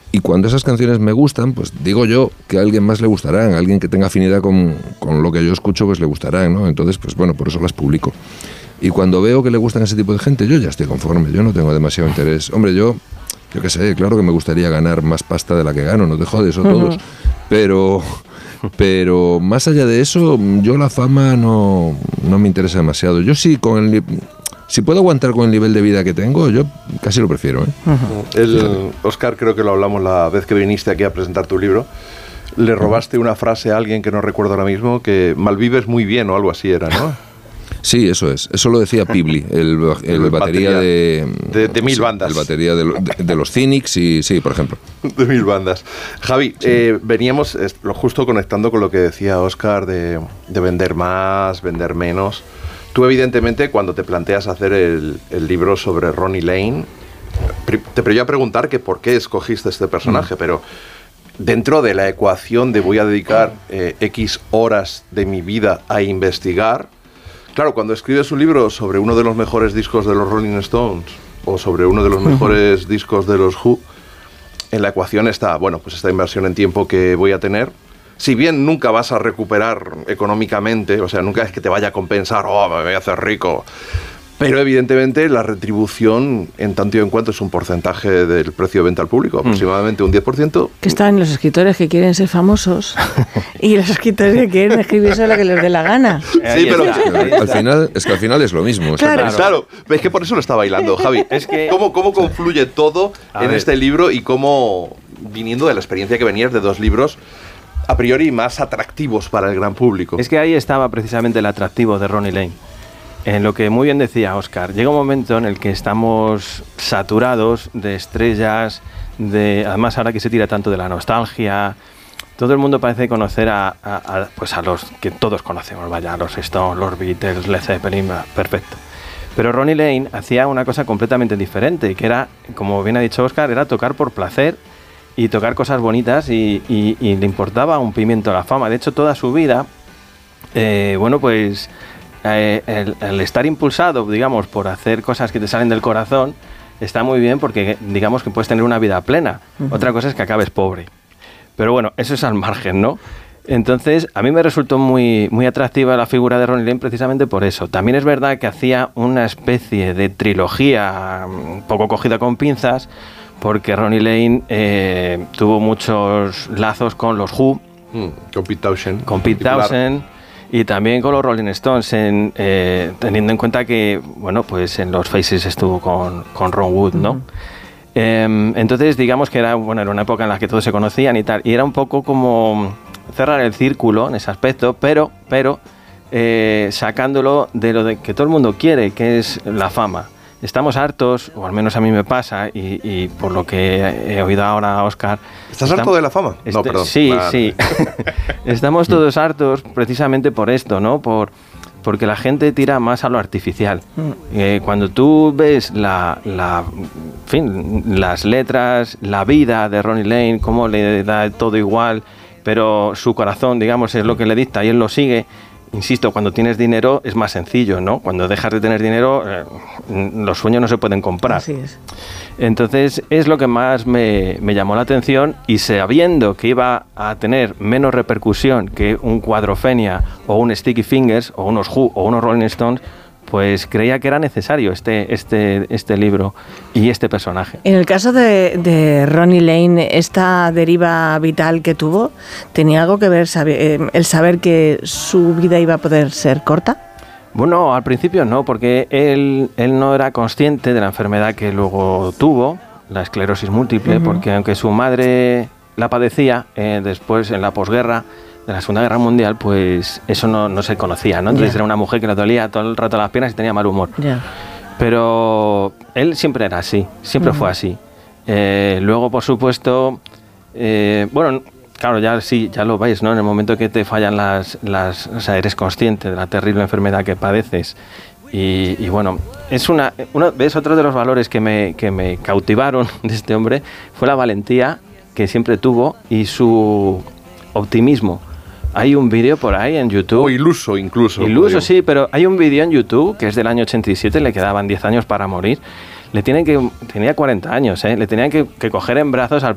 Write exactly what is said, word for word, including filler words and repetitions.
Y cuando esas canciones me gustan, pues digo yo que a alguien más le gustarán, a alguien que tenga afinidad con, con lo que yo escucho, pues le gustarán, ¿no? Entonces, pues bueno, por eso las publico. Y cuando veo que le gustan a ese tipo de gente, yo ya estoy conforme, yo no tengo demasiado interés. Hombre, yo, yo qué sé, claro que me gustaría ganar más pasta de la que gano, no te jodes, o todos, uh-huh. pero... Pero más allá de eso, yo la fama no, no me interesa demasiado. Yo sí, con el... Si puedo aguantar con el nivel de vida que tengo, yo casi lo prefiero, ¿eh? Uh-huh. El, Óscar, creo que lo hablamos la vez que viniste aquí a presentar tu libro. Le robaste una frase a alguien que no recuerdo ahora mismo, que malvives muy bien o algo así era, ¿no? Sí, eso es. Eso lo decía Pibli, el, el, el batería, batería de, de... De mil sí, bandas. El batería de, de, de los Cynics, y sí, por ejemplo. De mil bandas. Javi, sí. eh, veníamos eh, justo conectando con lo que decía Óscar de, de vender más, vender menos. Tú, evidentemente, cuando te planteas hacer el, el libro sobre Ronnie Lane, te voy a preguntar que por qué escogiste este personaje, mm. pero dentro de la ecuación de voy a dedicar eh, X horas de mi vida a investigar, claro, cuando escribes un libro sobre uno de los mejores discos de los Rolling Stones o sobre uno de los mejores uh-huh. discos de los Who, en la ecuación está, bueno, pues esta inversión en tiempo que voy a tener. Si bien nunca vas a recuperar económicamente, o sea, nunca es que te vaya a compensar, oh, me voy a hacer rico, pero evidentemente la retribución en tanto y en cuanto es un porcentaje del precio de venta al público, aproximadamente un diez por ciento. Que están los escritores que quieren ser famosos y los escritores que quieren escribir sobre lo que les dé la gana. Sí, pero al final, es que al final es lo mismo. Claro, claro. claro. Es que por eso lo está bailando, Javi. Es que ¿Cómo, cómo confluye todo a en ver. este libro y cómo, viniendo de la experiencia que venías de dos libros, a priori más atractivos para el gran público? Es que ahí estaba precisamente el atractivo de Ronnie Lane. En lo que muy bien decía Óscar, llega un momento en el que estamos saturados de estrellas, de además ahora que se tira tanto de la nostalgia, todo el mundo parece conocer a, a, a, pues a los que todos conocemos, vaya, los Stones, los Beatles, Led Zeppelin, perfecto. Pero Ronnie Lane hacía una cosa completamente diferente, que era, como bien ha dicho Óscar, era tocar por placer y tocar cosas bonitas y, y, y le importaba un pimiento a la fama. De hecho, toda su vida, eh, bueno, pues... Eh, el, el estar impulsado, digamos, por hacer cosas que te salen del corazón, está muy bien porque, digamos, que puedes tener una vida plena. Uh-huh. Otra cosa es que acabes pobre. Pero bueno, eso es al margen, ¿no? Entonces, a mí me resultó muy, muy atractiva la figura de Ronnie Lane precisamente por eso. También es verdad que hacía una especie de trilogía un poco cogida con pinzas, porque Ronnie Lane eh, tuvo muchos lazos con los Who, mm, con Pete Townshend, con Pete Townshend, y también con los Rolling Stones, en, eh, teniendo en cuenta que, bueno, pues en los Faces estuvo con, con Ron Wood, ¿no? Uh-huh. Eh, entonces, digamos que era, bueno, era una época en la que todos se conocían y tal, y era un poco como cerrar el círculo en ese aspecto, pero, pero eh, sacándolo de lo de que todo el mundo quiere, que es la fama. Estamos hartos, o al menos a mí me pasa, y, y por lo que he oído ahora a Óscar... ¿Estás harto de la fama? Este, no, perdón. Sí, vale. sí. Estamos todos hartos precisamente por esto, ¿no? Por, porque la gente tira más a lo artificial. Mm. Eh, cuando tú ves la, la, en fin, las letras, la vida de Ronnie Lane, cómo le da todo igual, pero su corazón, digamos, es lo que le dicta y él lo sigue... Insisto, cuando tienes dinero es más sencillo, ¿no? Cuando dejas de tener dinero, eh, los sueños no se pueden comprar. Así es. Entonces, es lo que más me, me llamó la atención, y sabiendo que iba a tener menos repercusión que un Quadrophenia o un Sticky Fingers o unos Who o unos Rolling Stones, pues creía que era necesario este, este, este libro y este personaje. En el caso de, de Ronnie Lane, esta deriva vital que tuvo, ¿tenía algo que ver saber, el saber que su vida iba a poder ser corta? Bueno, al principio no, porque él, él no era consciente de la enfermedad que luego tuvo, la esclerosis múltiple, uh-huh. porque aunque su madre la padecía, eh, después en la posguerra, de la Segunda Guerra Mundial, pues eso no, no se conocía, ¿no? Entonces yeah. era una mujer que le dolía todo el rato las piernas y tenía mal humor. Yeah. Pero él siempre era así, siempre uh-huh. fue así. Eh, luego, por supuesto, eh, bueno, claro, ya sí, ya lo veis, ¿no? En el momento que te fallan las, las, o sea, eres consciente de la terrible enfermedad que padeces. Y, y bueno, es una, una, ¿ves? Otro de los valores que me, que me cautivaron de este hombre fue la valentía que siempre tuvo y su optimismo. Hay un vídeo por ahí en YouTube. O iluso incluso. Iluso, sí, pero hay un vídeo en YouTube que es del año ochenta y siete, le quedaban diez años para morir. Le tienen que, tenía cuarenta años, ¿eh? Le tenían que, que coger en brazos al